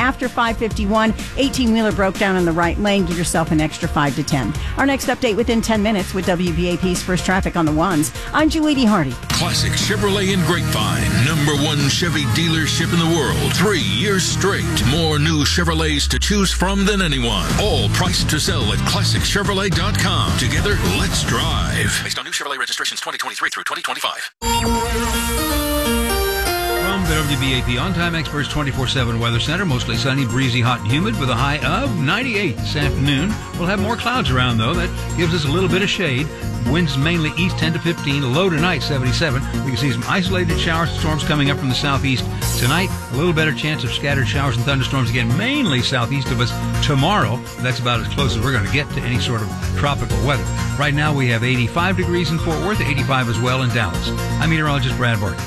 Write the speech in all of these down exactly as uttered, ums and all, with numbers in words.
after five fifty-one. eighteen-wheeler broke down in the right lane. Give yourself an extra five to ten. Our next update within ten minutes with W B A P's First Traffic on the ones. I'm Julie Hardy. Classic Chevrolet in Grapevine. Number one Chevy dealership in the world. Three years straight. More new Chevrolets to choose from than anyone. All priced to sell at classic chevrolet dot com. Together, let's drive. Based on new Chevrolet registrations twenty twenty-three through twenty twenty-five. From the W B A P On-Time Experts twenty-four seven Weather Center, mostly sunny, breezy, hot, and humid with a high of ninety-eight this afternoon. We'll have more clouds around, though. That gives us a little bit of shade. Winds mainly east ten to fifteen, low tonight seventy-seven. We can see some isolated showers and storms coming up from the southeast. Tonight, a little better chance of scattered showers and thunderstorms again, mainly southeast of us. Tomorrow, that's about as close as we're going to get to any sort of tropical weather. Right now, we have eighty-five degrees in Fort Worth, eighty-five as well in Dallas. I'm meteorologist Brad Barton.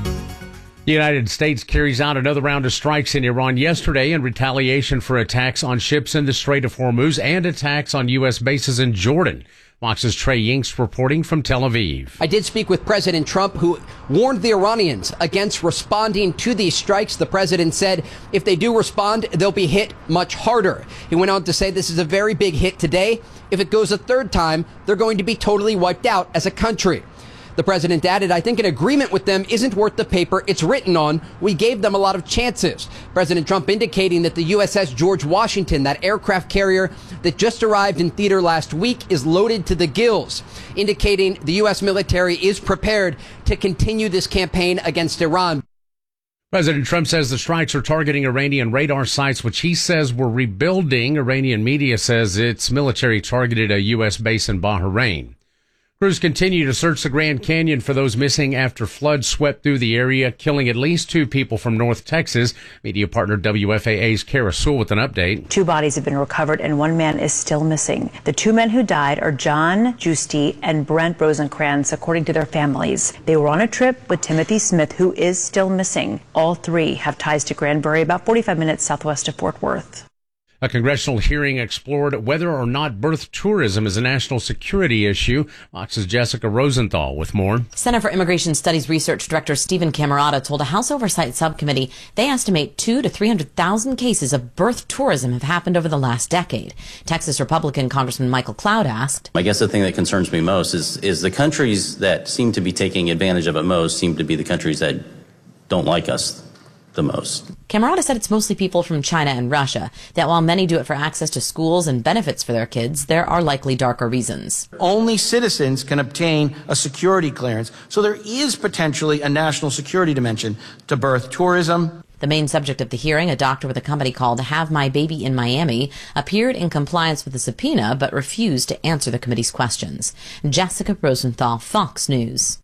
The United States carries out another round of strikes in Iran yesterday in retaliation for attacks on ships in the Strait of Hormuz and attacks on U S bases in Jordan. Fox's Trey Yingst reporting from Tel Aviv. I did speak with President Trump, who warned the Iranians against responding to these strikes. The president said if they do respond, they'll be hit much harder. He went on to say this is a very big hit today. If it goes a third time, they're going to be totally wiped out as a country. The president added, I think an agreement with them isn't worth the paper it's written on. We gave them a lot of chances. President Trump indicating that the U S S George Washington, that aircraft carrier that just arrived in theater last week, is loaded to the gills, indicating the U S military is prepared to continue this campaign against Iran. President Trump says the strikes are targeting Iranian radar sites, which he says were rebuilding. Iranian media says its military targeted a U S base in Bahrain. Crews continue to search the Grand Canyon for those missing after floods swept through the area, killing at least two people from North Texas. Media partner W F A A's Kara Sewell with an update. Two bodies have been recovered and one man is still missing. The two men who died are John Giusti and Brent Rosenkrantz, according to their families. They were on a trip with Timothy Smith, who is still missing. All three have ties to Granbury, about forty-five minutes southwest of Fort Worth. A congressional hearing explored whether or not birth tourism is a national security issue. Fox's Jessica Rosenthal with more. Center for Immigration Studies Research Director Stephen Camerata told a House Oversight Subcommittee they estimate two to three hundred thousand cases of birth tourism have happened over the last decade. Texas Republican Congressman Michael Cloud asked, I guess the thing that concerns me most is, is the countries that seem to be taking advantage of it most seem to be the countries that don't like us the most. Camerata said it's mostly people from China and Russia, that while many do it for access to schools and benefits for their kids, there are likely darker reasons. Only citizens can obtain a security clearance, so there is potentially a national security dimension to birth tourism. The main subject of the hearing, a doctor with a company called Have My Baby in Miami, appeared in compliance with the subpoena but refused to answer the committee's questions. Jessica Rosenthal, Fox News.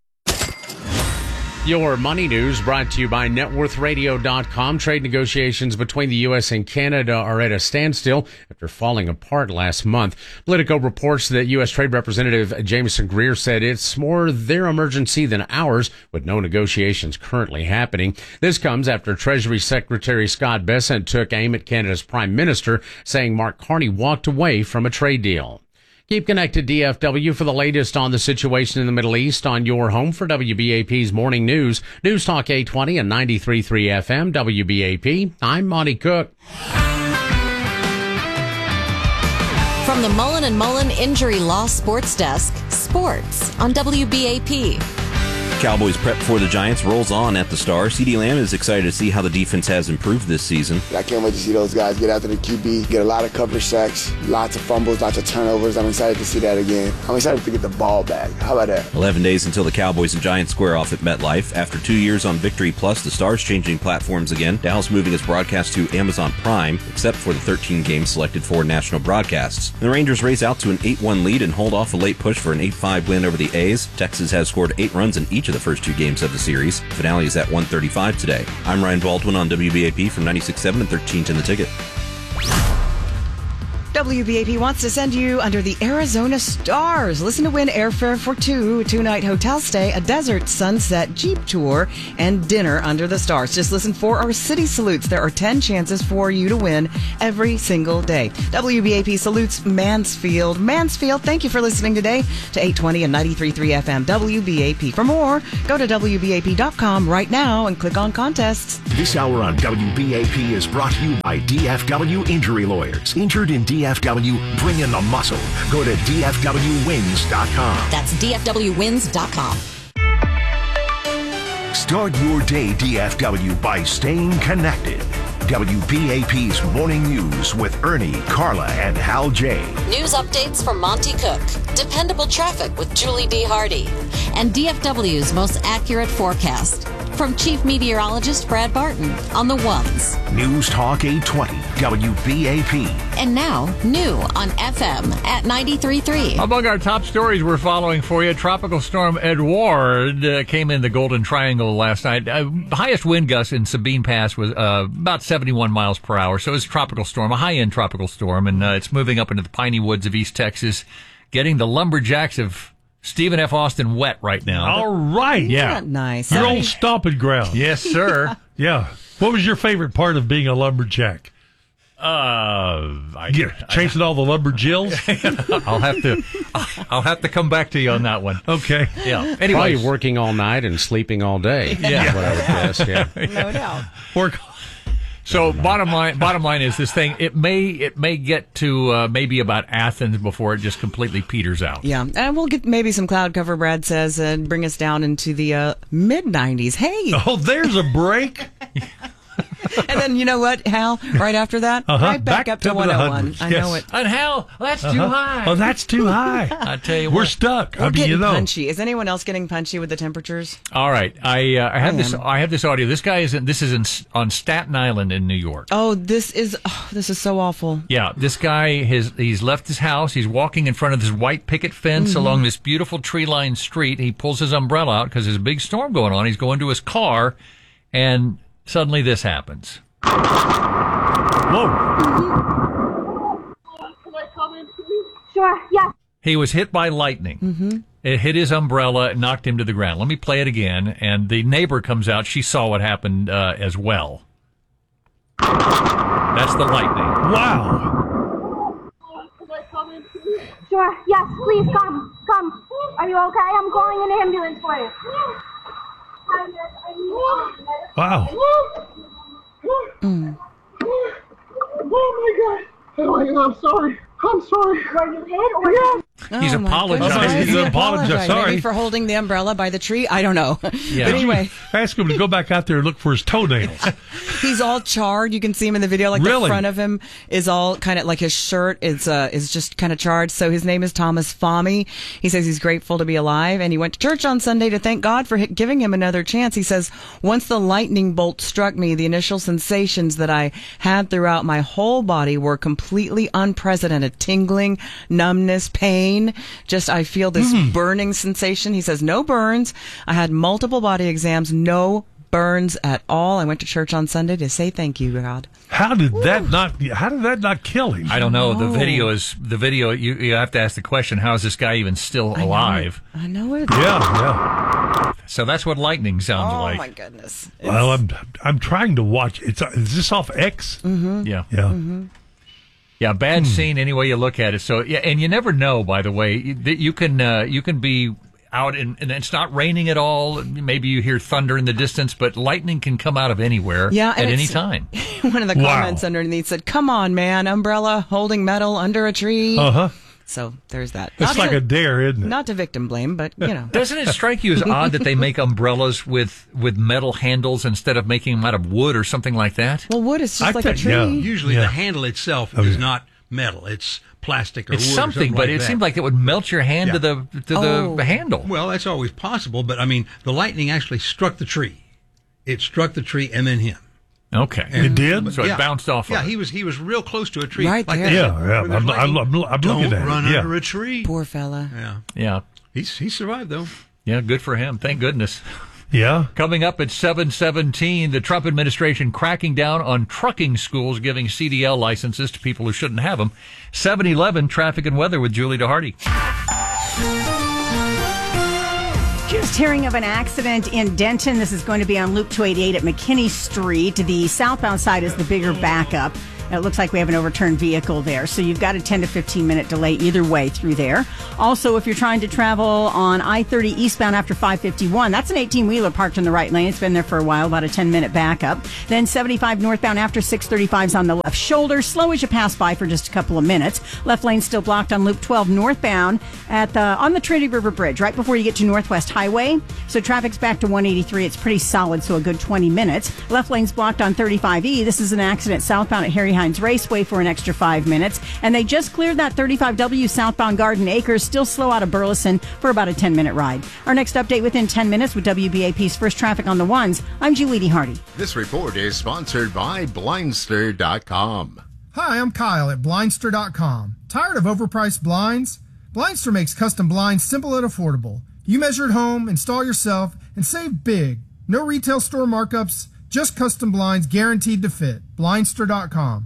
Your money news brought to you by net worth radio dot com. Trade negotiations between the U S and Canada are at a standstill after falling apart last month. Politico reports that U S Trade Representative Jameson Greer said it's more their emergency than ours, with no negotiations currently happening. This comes after Treasury Secretary Scott Bessent took aim at Canada's Prime Minister, saying Mark Carney walked away from a trade deal. Keep connected, D F W, for the latest on the situation in the Middle East on your home for W B A P's Morning News. News Talk eight twenty and ninety-three point three F M, W B A P. I'm Monty Cook. From the Mullen and Mullen Injury Law Sports Desk, sports on W B A P. Cowboys prep for the Giants rolls on at the Star. CeeDee Lamb is excited to see how the defense has improved this season. I can't wait to see those guys get after the Q B, get a lot of coverage sacks, lots of fumbles, lots of turnovers. I'm excited to see that again. I'm excited to get the ball back. How about that? eleven days until the Cowboys and Giants square off at MetLife. After two years on Victory Plus, the Star's changing platforms again. Dallas moving its broadcast to Amazon Prime, except for the thirteen games selected for national broadcasts. The Rangers race out to an eight one lead and hold off a late push for an eight five win over the A's. Texas has scored eight runs in each of the first two games of the series. The finale is at one thirty-five today. I'm Ryan Baldwin on W B A P from ninety-six point seven and thirteen to the Ticket. W B A P wants to send you under the Arizona stars. Listen to win airfare for two, a two-night hotel stay, a desert sunset Jeep tour, and dinner under the stars. Just listen for our city salutes. There are ten chances for you to win every single day. W B A P salutes Mansfield. Mansfield, thank you for listening today to eight twenty and ninety-three point three F M W B A P. For more, go to W B A P dot com right now and click on contests. This hour on W B A P is brought to you by D F W Injury Lawyers. Injured in D F W, bring in the muscle. Go to D F W wins dot com. That's D F W wins dot com. Start your day D F W by staying connected. W B A P's Morning News with Ernie, Carla, and Hal J. News updates from Monty Cook, dependable traffic with Julie D. Hardy, and D F W's most accurate forecast from Chief Meteorologist Brad Barton on the ones. News Talk eight twenty, W B A P. And now, new on F M at ninety-three point three. Among our top stories we're following for you, Tropical Storm Edouard uh, came in the Golden Triangle last night. Uh, highest wind gust in Sabine Pass was uh, about seventy-one miles per hour. So it's a tropical storm, a high-end tropical storm, and uh, it's moving up into the piney woods of East Texas, getting the lumberjacks of Stephen F. Austin wet right now. All right. Yeah. Nice. Your old stomping ground. Yes, sir. Yeah. What was your favorite part of being a lumberjack? Uh, I, yeah, chasing I, all the lumberjills. I'll have to, I'll have to come back to you on that one. Okay. Yeah. Anyway, probably working all night and sleeping all day. Yeah. Is what I would guess. Yeah. No doubt. Work. So bottom line, bottom line is this thing. It may, it may get to uh, maybe about Athens before it just completely peters out. Yeah, and we'll get maybe some cloud cover, Brad says, and bring us down into the uh, mid nineties. Hey. Oh, there's a break. And then, you know what, Hal? Right after that, uh-huh. right back, back up to, to one oh one. I yes. know it. And Hal, that's uh-huh. too high. Oh, that's too high. I tell you We're what. stuck. We're I mean, getting you know. punchy. Is anyone else getting punchy with the temperatures? All right. I uh, I have I this am. I have this audio. This guy is in, this is in, on Staten Island in New York. Oh, this is oh, this is so awful. Yeah, this guy has he's left his house. He's walking in front of this white picket fence Mm-hmm. along this beautiful tree-lined street. He pulls his umbrella out because there's a big storm going on. He's going to his car, and suddenly this happens. Whoa. Can I come in, please? Sure, yeah. He was hit by lightning. Mm-hmm. It hit his umbrella and knocked him to the ground. Let me play it again. And the neighbor comes out. She saw what happened uh, as well. That's the lightning. Wow. Can I come in, please? Sure, yes, please come. Come. Are you okay? I'm calling an ambulance for you. Wow. Mm. Oh, my God. Oh, I'm sorry. I'm sorry. Were you hit or yes? He's Oh, my apologizing. goodness. He's apologizing. Sorry. Maybe for holding the umbrella by the tree. I don't know. Yeah. But anyway, Ask him to go back out there and look for his toenails. he's all charred. You can see him in the video. Like Really? the front of him is all kind of like his shirt is uh is just kind of charred. So his name is Thomas Fahmy. He says he's grateful to be alive, and he went to church on Sunday to thank God for hi- giving him another chance. He says, once the lightning bolt struck me, the initial sensations that I had throughout my whole body were completely unprecedented. Tingling, numbness, pain. Just I feel this Mm. burning sensation. He says no burns. I had multiple body exams, no burns at all. I went to church on Sunday to say thank you, God. How did that not? How did that not kill him? I don't know. The No. video is the video. You you have to ask the question: how is this guy even still I know alive? it. I know it. Yeah, yeah. So that's what lightning sounds Oh like. my goodness. Well, I'm I'm trying to watch. It's is this off X? Mm-hmm. Yeah, Yeah. Mm-hmm. yeah. Bad scene any way you look at it. So yeah, and you never know. By the way, you, that you can uh, you can be out in, and it's not raining at all. Maybe you hear thunder in the distance, but lightning can come out of anywhere Yeah, at and any it's- time. One of the Wow. comments underneath said, "Come on, man, umbrella holding metal under a tree." Uh huh. So there's that. It's Not like to, a dare, isn't it? not to victim blame, but you know. Doesn't it strike you as odd that they make umbrellas with, with metal handles instead of making them out of wood or something like that? Well, wood is just I like a think- tree. yeah. Usually Yeah. the handle itself Oh, is yeah. not metal. It's plastic or It's wood or something, but like it that. seemed like it would melt your hand Yeah. to the to Oh. the handle. Well, that's always possible, but I mean, the lightning actually struck the tree. It struck the tree and then him. Okay, It did? So it bounced off. Yeah, of it. he was he was real close to a tree. Right like there. that. Yeah, yeah. When there's I'm, I'm, lightning, I'm, I'm don't looking at run it. Yeah. under a tree. Poor fella. Yeah, Yeah, he's he survived though. yeah. Good for him. Thank goodness. Yeah. Coming up at seven seventeen, the Trump administration cracking down on trucking schools, giving C D L licenses to people who shouldn't have them. seven eleven, traffic and weather with Julie DeHardy. Just hearing of an accident in Denton. This is going to be on Loop two eighty-eight at McKinney Street. The southbound side is the bigger backup. It looks like we have an overturned vehicle there. So you've got a ten to fifteen minute delay either way through there. Also, if you're trying to travel on I thirty eastbound after five fifty-one, that's an eighteen-wheeler parked in the right lane. It's been there for a while, about a ten minute backup. Then seventy-five northbound after six thirty-five is on the left shoulder. Slow as you pass by for just a couple of minutes. Left lane still blocked on Loop twelve northbound at the on the Trinity River Bridge, right before you get to Northwest Highway. So traffic's back to one eighty-three. It's pretty solid, so a good twenty minutes. Left lane's blocked on thirty-five E. This is an accident southbound at Harry Hines Raceway for an extra five minutes. And they just cleared that thirty-five W southbound Garden Acres, still slow out of Burleson for about a ten minute ride. Our next update within ten minutes with W B A P's First Traffic on the Ones. I'm Julie Hardy. This report is sponsored by Blindster dot com. Hi, I'm Kyle at Blindster dot com. Tired of overpriced blinds? Blindster makes custom blinds simple and affordable. You measure at home, install yourself, and save big. No retail store markups, just custom blinds guaranteed to fit. Blindster dot com.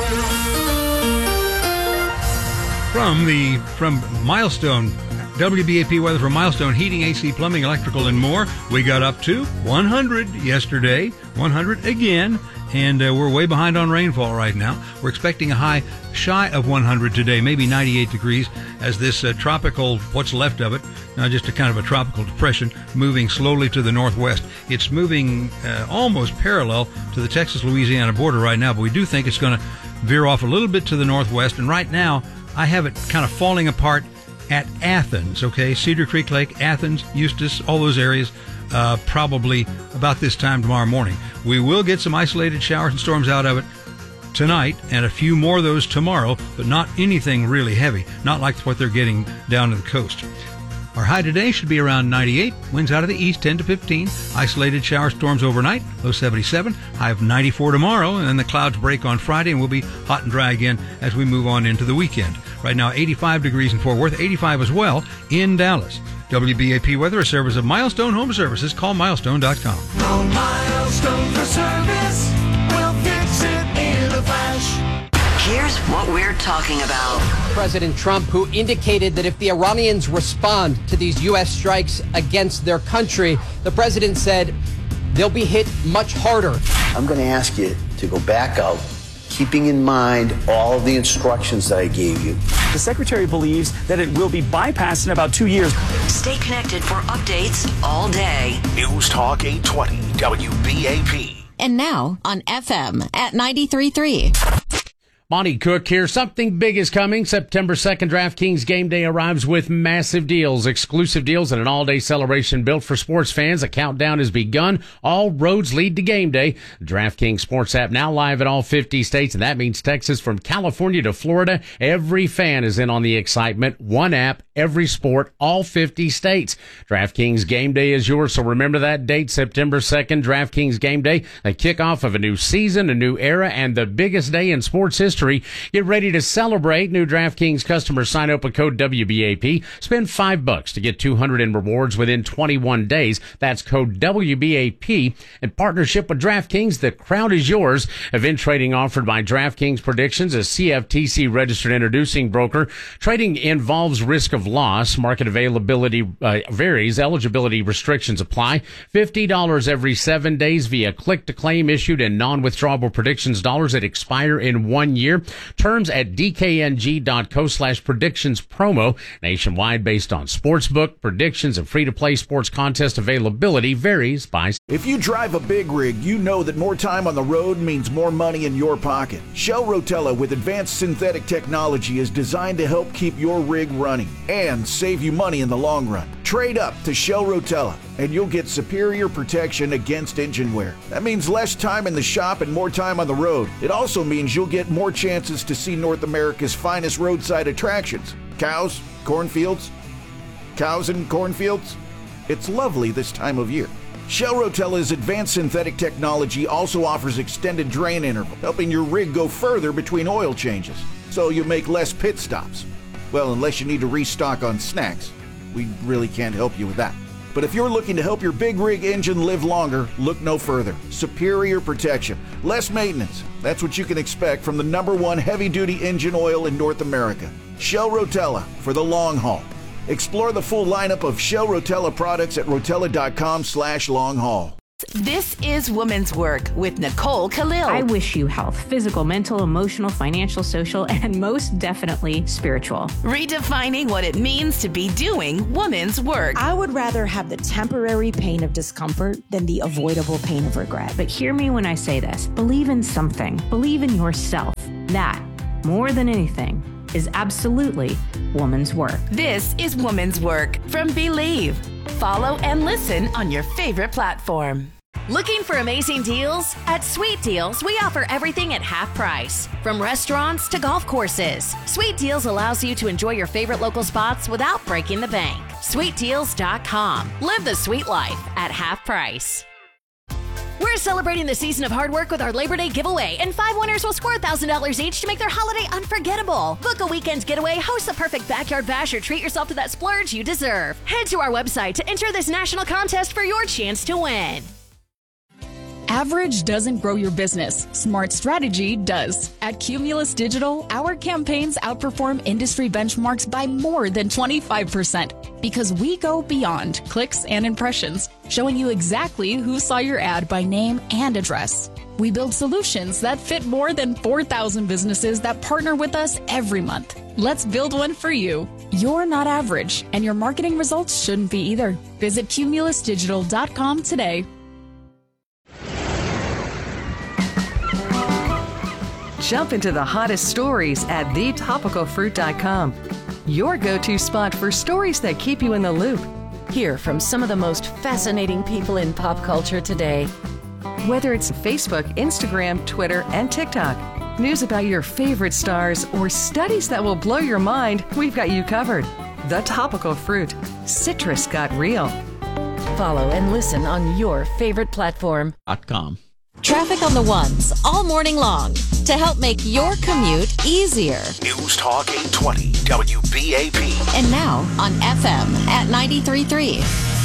From the from Milestone, W B A P weather from Milestone, heating, A C, plumbing, electrical, and more. We got up to one hundred yesterday, one hundred again, and uh, we're way behind on rainfall right now. We're expecting a high shy of one hundred today, maybe ninety-eight degrees, as this uh, tropical, what's left of it, now just a kind of a tropical depression, moving slowly to the northwest. It's moving uh, almost parallel to the Texas-Louisiana border right now, but we do think it's going to veer off a little bit to the northwest, and right now I have it kind of falling apart at Athens, okay? Cedar Creek Lake, Athens, Eustis, all those areas, uh, probably about this time tomorrow morning. We will get some isolated showers and storms out of it tonight and a few more of those tomorrow, but not anything really heavy, not like what they're getting down to the coast. Our high today should be around ninety-eight. Winds out of the east, ten to fifteen. Isolated shower storms overnight, low seventy-seven. High of ninety-four tomorrow, and then the clouds break on Friday, and we'll be hot and dry again as we move on into the weekend. Right now, eighty-five degrees in Fort Worth, eighty-five as well in Dallas. W B A P weather, a service of Milestone Home Services. Call milestone dot com. No Milestone for service. We'll fix it in a flash. Here's what we're talking about. President Trump, who indicated that if the Iranians respond to these U S strikes against their country, the president said they'll be hit much harder. I'm going to ask you to go back out, keeping in mind all of the instructions that I gave you. The secretary believes that it will be bypassed in about two years. Stay connected for updates all day. News Talk eight twenty W B A P. And now on F M at ninety-three point three. Monty Cook here. Something big is coming. September second, DraftKings Game Day arrives with massive deals, exclusive deals, and an all-day celebration built for sports fans. A countdown has begun. All roads lead to Game Day. The DraftKings Sports app now live in all fifty states, and that means Texas from California to Florida. Every fan is in on the excitement. One app, every sport, all fifty states. DraftKings Game Day is yours, so remember that date, September second, DraftKings Game Day, the kickoff of a new season, a new era, and the biggest day in sports history. Get ready to celebrate. New DraftKings customers sign up with code W B A P. Spend five bucks to get two hundred in rewards within twenty-one days. That's code W B A P. In partnership with DraftKings, the crowd is yours. Event trading offered by DraftKings Predictions, a C F T C registered introducing broker. Trading involves risk of loss. Market availability uh, varies. Eligibility restrictions apply. fifty dollars every seven days via click to claim issued in non-withdrawable predictions dollars that expire in one year. Terms at D K N G dot co slash predictions promo. Nationwide based on sportsbook, predictions, and free-to-play sports contest availability varies by... If you drive a big rig, you know that more time on the road means more money in your pocket. Shell Rotella with advanced synthetic technology is designed to help keep your rig running and save you money in the long run. Trade up to Shell Rotella and you'll get superior protection against engine wear. That means less time in the shop and more time on the road. It also means you'll get more chances to see North America's finest roadside attractions. Cows, cornfields, cows and cornfields. It's lovely this time of year. Shell Rotella's advanced synthetic technology also offers extended drain interval, helping your rig go further between oil changes, so you make less pit stops. Well, unless you need to restock on snacks. We really can't help you with that. But if you're looking to help your big rig engine live longer, look no further. Superior protection, less maintenance. That's what you can expect from the number one heavy-duty engine oil in North America. Shell Rotella, for the long haul. Explore the full lineup of Shell Rotella products at rotella.com slash long haul. This is Woman's Work with Nicole Khalil. I wish you health, physical, mental, emotional, financial, social, and most definitely spiritual. Redefining what it means to be doing woman's work. I would rather have the temporary pain of discomfort than the avoidable pain of regret. But hear me when I say this. Believe in something. Believe in yourself. That, more than anything, is absolutely woman's work. This is Woman's Work from Believe. Follow and listen on your favorite platform. Looking for amazing deals? At Sweet Deals, we offer everything at half price. From restaurants to golf courses, Sweet Deals allows you to enjoy your favorite local spots without breaking the bank. sweet deals dot com. Live the sweet life at half price. We're celebrating the season of hard work with our Labor Day giveaway, and five winners will score one thousand dollars each to make their holiday unforgettable. Book a weekend getaway, host the perfect backyard bash, or treat yourself to that splurge you deserve. Head to our website to enter this national contest for your chance to win. Average doesn't grow your business. Smart strategy does. At Cumulus Digital, our campaigns outperform industry benchmarks by more than twenty-five percent because we go beyond clicks and impressions, showing you exactly who saw your ad by name and address. We build solutions that fit more than four thousand businesses that partner with us every month. Let's build one for you. You're not average, and your marketing results shouldn't be either. Visit cumulus digital dot com today. Jump into the hottest stories at the topical fruit dot com. Your go-to spot for stories that keep you in the loop. Hear from some of the most fascinating people in pop culture today. Whether it's Facebook, Instagram, Twitter, and TikTok, news about your favorite stars, or studies that will blow your mind, we've got you covered. The Topical Fruit. Citrus got real. Follow and listen on your favorite platform. .com. Traffic on the ones all morning long to help make your commute easier. News Talk eight twenty W B A P. And now on F M at ninety-three point three.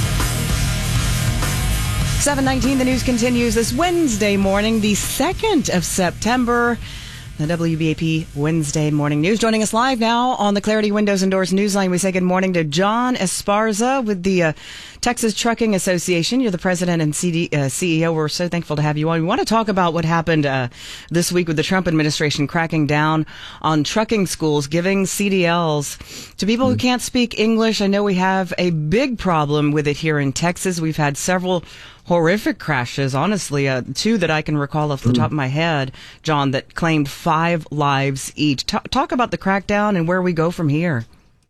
seven nineteen, the news continues this Wednesday morning, the second of September. The W B A P Wednesday Morning News. Joining us live now on the Clarity Windows and Doors Newsline, we say good morning to John Esparza with the uh, Texas Trucking Association. You're the president and C D, uh, C E O. We're so thankful to have you on. We want to talk about what happened uh, this week with the Trump administration cracking down on trucking schools, giving C D Ls to people mm. who can't speak English. I know we have a big problem with it here in Texas. We've had several horrific crashes, honestly, uh, two that I can recall off the mm. top of my head, John, that claimed five lives each. T- talk about the crackdown and where we go from here.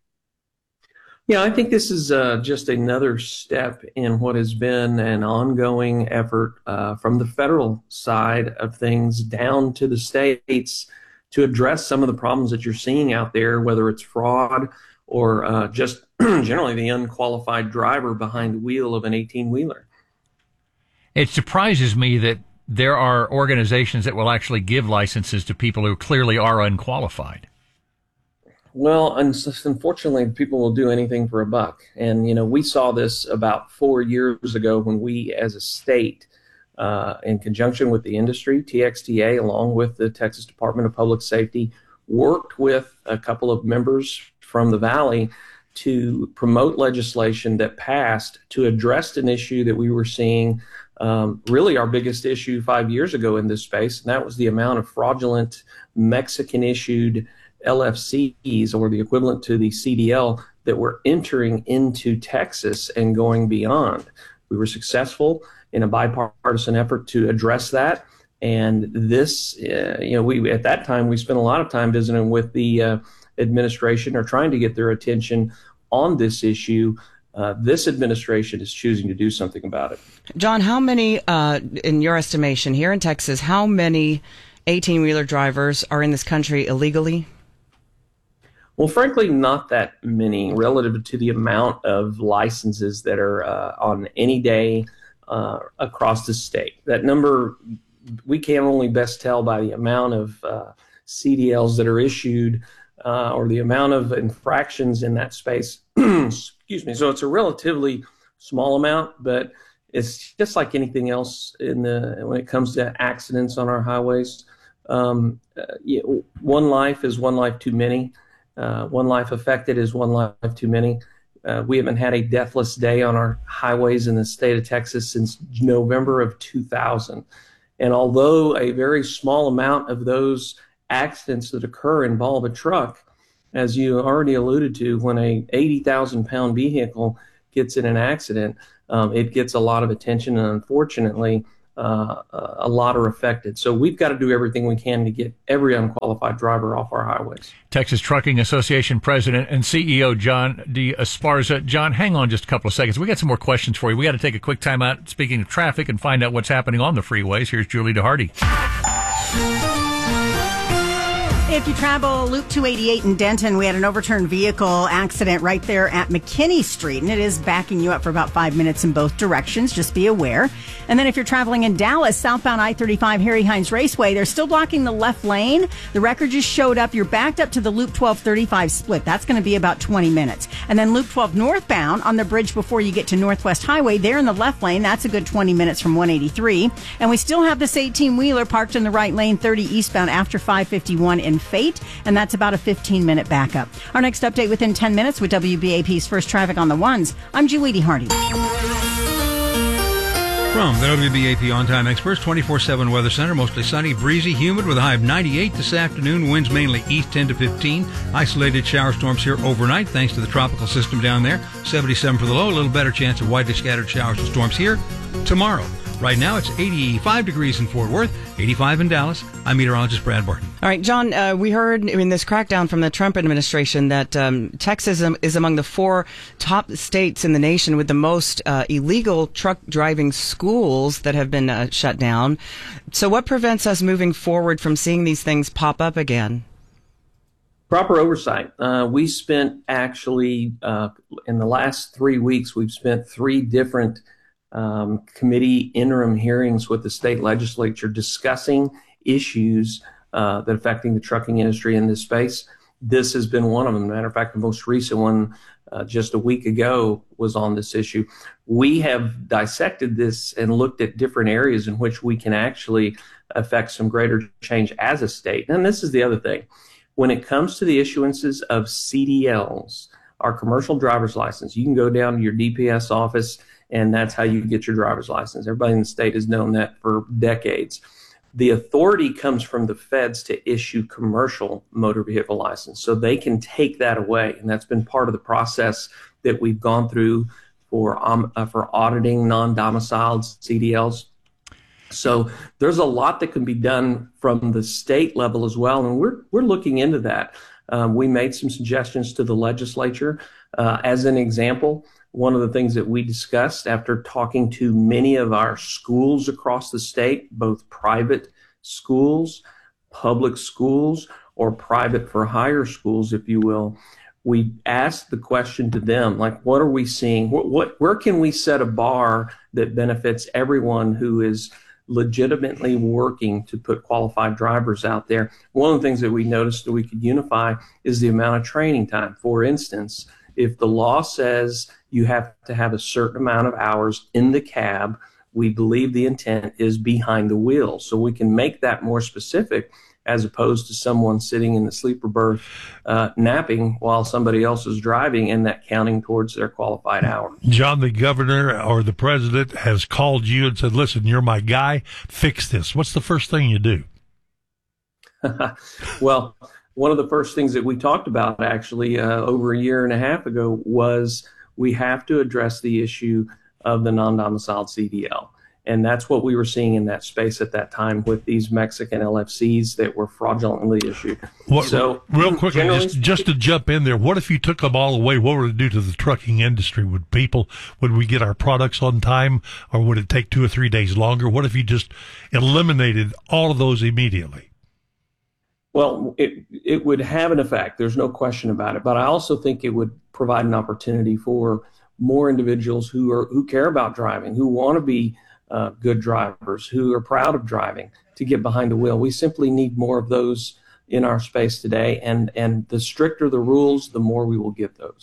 Yeah, I think this is uh, just another step in what has been an ongoing effort uh, from the federal side of things down to the states to address some of the problems that you're seeing out there, whether it's fraud or uh, just generally the unqualified driver behind the wheel of an eighteen-wheeler. It surprises me that there are organizations that will actually give licenses to people who clearly are unqualified. Well, unfortunately, people will do anything for a buck. And, you know, we saw this about four years ago when we, as a state, uh, in conjunction with the industry, T X T A, along with the Texas Department of Public Safety, worked with a couple of members from the Valley to promote legislation that passed to address an issue that we were seeing, um, really our biggest issue five years ago in this space, and that was the amount of fraudulent Mexican-issued L F Cs, or the equivalent to the C D L, that were entering into Texas and going beyond. We were successful in a bipartisan effort to address that. And this, uh, you know, we at that time, we spent a lot of time visiting with the uh, administration or trying to get their attention on this issue. Uh, this administration is choosing to do something about it. John, how many, uh, in your estimation, here in Texas, how many eighteen-wheeler drivers are in this country illegally? Well, frankly, not that many relative to the amount of licenses that are uh, on any day uh, across the state. That number, we can only best tell by the amount of uh, C D Ls that are issued uh, or the amount of infractions in that space. Excuse me. So it's a relatively small amount, but it's just like anything else in the when it comes to accidents on our highways. Um, uh, yeah, one life is one life too many. Uh, one life affected is one life too many. Uh, we haven't had a deathless day on our highways in the state of Texas since November of two thousand. And although a very small amount of those accidents that occur involve a truck, as you already alluded to, when a eighty thousand pound vehicle gets in an accident, um, it gets a lot of attention, and unfortunately, uh, a lot are affected. So we've got to do everything we can to get every unqualified driver off our highways. Texas Trucking Association President and C E O John D. Esparza. John, hang on just a couple of seconds. We got some more questions for you. We got to take a quick time out, speaking of traffic, and find out what's happening on the freeways. Here's Julie DeHardy. If you travel Loop two eighty-eight in Denton, we had an overturned vehicle accident right there at McKinney Street, and it is backing you up for about five minutes in both directions. Just be aware. And then if you're traveling in Dallas, southbound I thirty-five Harry Hines Raceway, they're still blocking the left lane. The record just showed up. You're backed up to the Loop twelve thirty-five split. That's going to be about twenty minutes. And then Loop twelve northbound on the bridge before you get to Northwest Highway, there in the left lane, that's a good twenty minutes from one eighty-three. And we still have this eighteen-wheeler parked in the right lane, thirty eastbound after five fifty-one in Fate, and that's about a fifteen minute backup. Our next update within ten minutes with W B A P's First Traffic on the Ones. I'm Julie DeHardy. From the W B A P On Time Experts twenty-four seven Weather Center, mostly sunny, breezy, humid with a high of ninety-eight this afternoon. Winds mainly east ten to fifteen. Isolated shower storms here overnight thanks to the tropical system down there. seventy-seven for the low, a little better chance of widely scattered showers and storms here tomorrow. Right now, it's eighty-five degrees in Fort Worth, eighty-five in Dallas. I'm meteorologist Brad Barton. All right, John, uh, we heard in this crackdown from the Trump administration that um, Texas is among the four top states in the nation with the most uh, illegal truck driving schools that have been uh, shut down. So what prevents us moving forward from seeing these things pop up again? Proper oversight. Uh, we spent actually, uh, in the last three weeks, we've spent three different Um, committee interim hearings with the state legislature discussing issues uh, that are affecting the trucking industry in this space. This has been one of them. Matter of fact, the most recent one uh, just a week ago was on this issue. We have dissected this and looked at different areas in which we can actually affect some greater change as a state. And this is the other thing. When it comes to the issuances of C D Ls, our commercial driver's license, you can go down to your D P S office, and that's how you get your driver's license. Everybody in the state has known that for decades. The authority comes from the feds to issue commercial motor vehicle license, so they can take that away, and that's been part of the process that we've gone through for um, uh, for auditing non-domiciled C D Ls. So there's a lot that can be done from the state level as well, and we're we're looking into that. Um, we made some suggestions to the legislature. Uh, as an example, one of the things that we discussed after talking to many of our schools across the state, both private schools, public schools, or private for hire schools, if you will, we asked the question to them, like, what are we seeing? What, what, where can we set a bar that benefits everyone who is legitimately working to put qualified drivers out there? One of the things that we noticed that we could unify is the amount of training time. For instance, if the law says you have to have a certain amount of hours in the cab, we believe the intent is behind the wheel. So we can make that more specific as opposed to someone sitting in the sleeper berth uh, napping while somebody else is driving, and that counting towards their qualified hours. John, the governor or the president has called you and said, listen, you're my guy, fix this. What's the first thing you do? Well, one of the first things that we talked about actually uh, over a year and a half ago was we have to address the issue of the non-domiciled C D L. And that's what we were seeing in that space at that time with these Mexican L F Cs that were fraudulently issued. What, so, real quickly, just, just to jump in there, what if you took them all away? What would it do to the trucking industry? Would people, would we get our products on time, or would it take two or three days longer? What if you just eliminated all of those immediately? Well, it it would have an effect. There's no question about it. But I also think it would provide an opportunity for more individuals who are who care about driving, who want to be uh, good drivers, who are proud of driving, to get behind the wheel. We simply need more of those in our space today. And, and the stricter the rules, the more we will get those.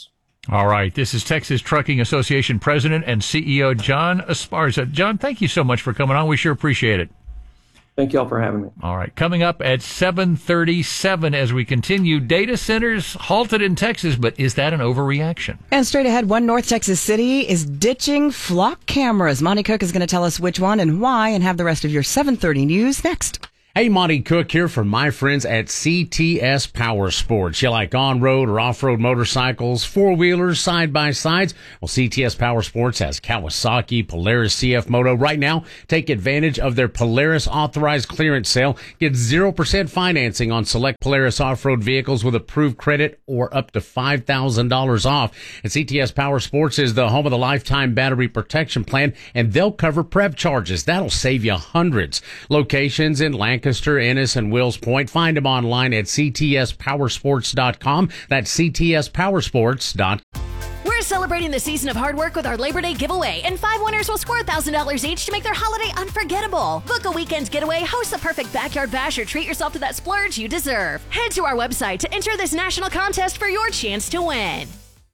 All right. This is Texas Trucking Association President and C E O John Esparza. John, thank you so much for coming on. We sure appreciate it. Thank you all for having me. All right. Coming up at seven thirty-seven as we continue, data centers halted in Texas, but is that an overreaction? And straight ahead, one North Texas city is ditching flock cameras. Monty Cook is going to tell us which one and why, and have the rest of your seven thirty news next. Hey, Monty Cook here from my friends at C T S Power Sports. You like on-road or off-road motorcycles, four-wheelers, side-by-sides? Well, C T S Power Sports has Kawasaki, Polaris, C F Moto. Right now, take advantage of their Polaris authorized clearance sale. Get zero percent financing on select Polaris off-road vehicles with approved credit or up to five thousand dollars off. And C T S Power Sports is the home of the lifetime battery protection plan, and they'll cover prep charges. That'll save you hundreds. Locations in Lancaster, Lancaster, Ennis, and Wills Point. Find them online at c t s power sports dot com. That's c t s power sports dot com. We're celebrating the season of hard work with our Labor Day giveaway, and five winners will score one thousand dollars each to make their holiday unforgettable. Book a weekend getaway, host the perfect backyard bash, or treat yourself to that splurge you deserve. Head to our website to enter this national contest for your chance to win.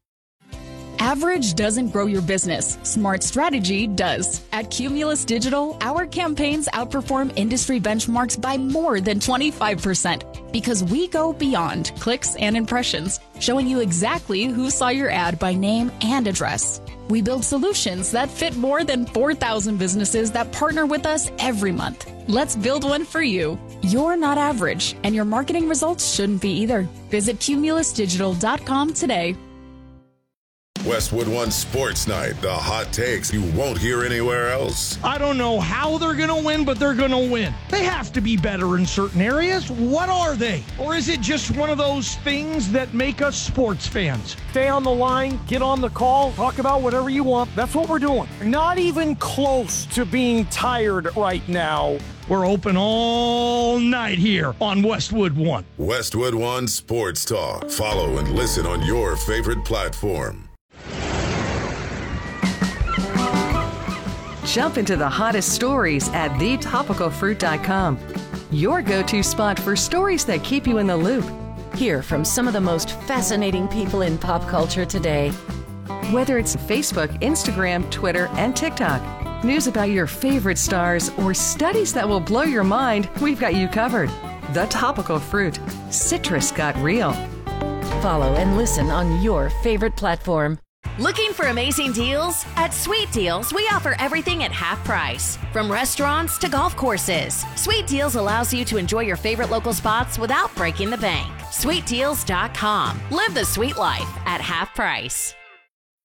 Average doesn't grow your business. Smart strategy does. At Cumulus Digital, our campaigns outperform industry benchmarks by more than twenty-five percent because we go beyond clicks and impressions, showing you exactly who saw your ad by name and address. We build solutions that fit more than four thousand businesses that partner with us every month. Let's build one for you. You're not average, and your marketing results shouldn't be either. Visit cumulus digital dot com today. Westwood One Sports Night, the hot takes you won't hear anywhere else. I don't know how they're going to win, but they're going to win. They have to be better in certain areas. What are they? Or is it just one of those things that make us sports fans? Stay on the line, get on the call, talk about whatever you want. That's what we're doing. Not even close to being tired right now. We're open all night here on Westwood One. Westwood One Sports Talk. Follow and listen on your favorite platform. Jump into the hottest stories at the topical fruit dot com. Your go-to spot for stories that keep you in the loop. Hear from some of the most fascinating people in pop culture today. Whether it's Facebook, Instagram, Twitter, and TikTok, news about your favorite stars, or studies that will blow your mind, we've got you covered. The Topical Fruit. Citrus got real. Follow and listen on your favorite platform. Looking for amazing deals? At Sweet Deals, we offer everything at half price. From restaurants to golf courses, Sweet Deals allows you to enjoy your favorite local spots without breaking the bank. sweet deals dot com. Live the sweet life at half price.